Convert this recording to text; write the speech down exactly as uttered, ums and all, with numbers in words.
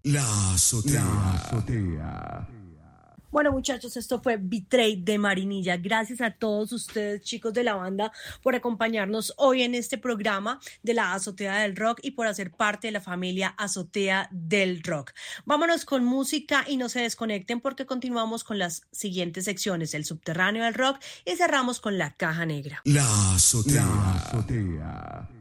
La azotea. La azotea. Bueno, muchachos, esto fue Betray de Marinilla. Gracias a todos ustedes, chicos de la banda, por acompañarnos hoy en este programa de la Azotea del Rock y por hacer parte de la familia Azotea del Rock. Vámonos con música y no se desconecten porque continuamos con las siguientes secciones, el subterráneo del rock, y cerramos con la caja negra. La azotea. La azotea.